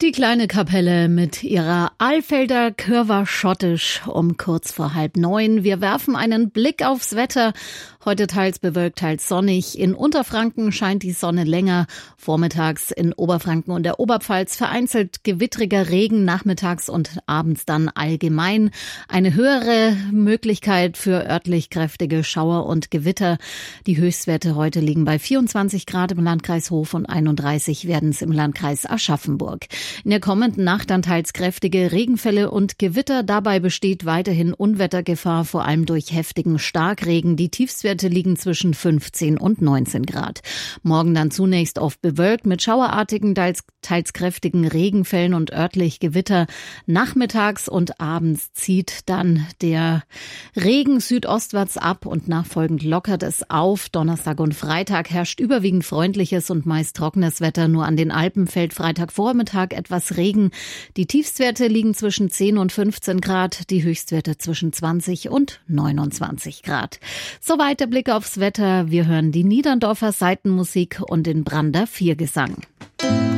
Die kleine Kapelle mit ihrer Alfelder Curva Schottisch um kurz vor 8:30. Wir werfen einen Blick aufs Wetter. Heute teils bewölkt, teils sonnig. In Unterfranken scheint die Sonne länger. Vormittags in Oberfranken und der Oberpfalz vereinzelt gewittriger Regen, nachmittags und abends dann allgemein. Eine höhere Möglichkeit für örtlich kräftige Schauer und Gewitter. Die Höchstwerte heute liegen bei 24 Grad im Landkreis Hof und 31 werden es im Landkreis Aschaffenburg. In der kommenden Nacht dann teils kräftige Regenfälle und Gewitter. Dabei besteht weiterhin Unwettergefahr, vor allem durch heftigen Starkregen. Die Tiefstwerte liegen zwischen 15 und 19 Grad. Morgen dann zunächst oft bewölkt mit schauerartigen, teils kräftigen Regenfällen und örtlich Gewitter. Nachmittags und abends zieht dann der Regen südostwärts ab und nachfolgend lockert es auf. Donnerstag und Freitag herrscht überwiegend freundliches und meist trockenes Wetter. Nur an den Alpen fällt Freitagvormittag etwas Regen. Die Tiefstwerte liegen zwischen 10 und 15 Grad, die Höchstwerte zwischen 20 und 29 Grad. Soweit der Blick aufs Wetter. Wir hören die Niederndorfer Seitenmusik und den Brander Viergesang.